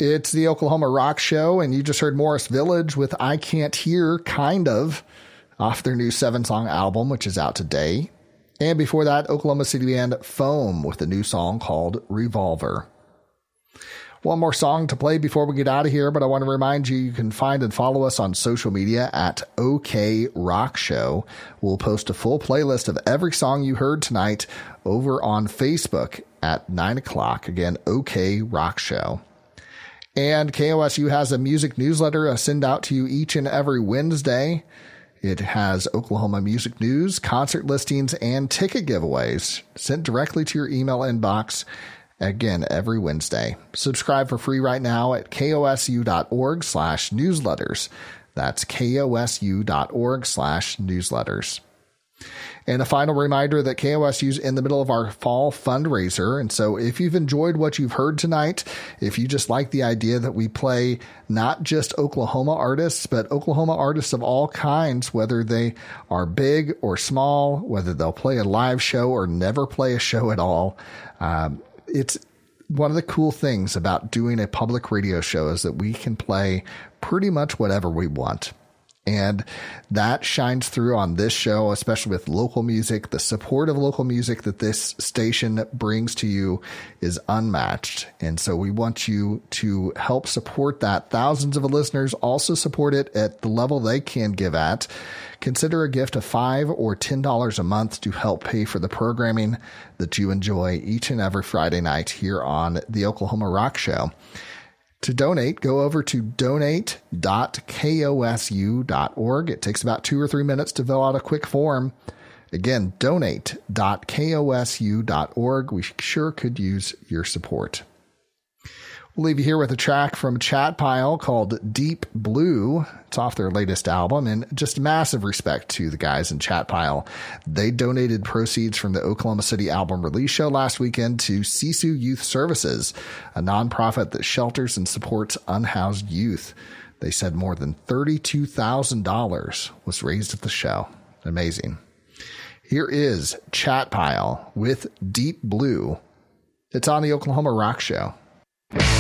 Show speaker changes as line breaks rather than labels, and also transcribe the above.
It's the Oklahoma Rock Show, and you just heard Morris Village with I Can't Hear, Kind of, off their new 7-song album, which is out today. And before that, Oklahoma City band Foam with a new song called Revolver. One more song to play before we get out of here, but I want to remind you, you can find and follow us on social media at OK Rock Show. We'll post a full playlist of every song you heard tonight over on Facebook at 9 o'clock. Again, OK Rock Show. And KOSU has a music newsletter I send out to you each and every Wednesday. It has Oklahoma music news, concert listings, and ticket giveaways sent directly to your email inbox, again, every Wednesday. Subscribe for free right now at kosu.org/newsletters. That's kosu.org/newsletters. And a final reminder that KOSU's in the middle of our fall fundraiser. And so if you've enjoyed what you've heard tonight, if you just like the idea that we play not just Oklahoma artists, but Oklahoma artists of all kinds, whether they are big or small, whether they'll play a live show or never play a show at all, it's one of the cool things about doing a public radio show is that we can play pretty much whatever we want. And that shines through on this show, especially with local music. The support of local music that this station brings to you is unmatched. And so we want you to help support that. Thousands of listeners also support it at the level they can give at. Consider a gift of $5 or $10 a month to help pay for the programming that you enjoy each and every Friday night here on the Oklahoma Rock Show. To donate, go over to donate.kosu.org. It takes about 2 or 3 minutes to fill out a quick form. Again, donate.kosu.org. We sure could use your support. We'll leave you here with a track from Chat Pile called Deep Blue. It's off their latest album, and just massive respect to the guys in Chat Pile. They donated proceeds from the Oklahoma City album release show last weekend to Sisu Youth Services, a nonprofit that shelters and supports unhoused youth. They said more than $32,000 was raised at the show. Amazing. Here is Chat Pile with Deep Blue. It's on the Oklahoma Rock Show.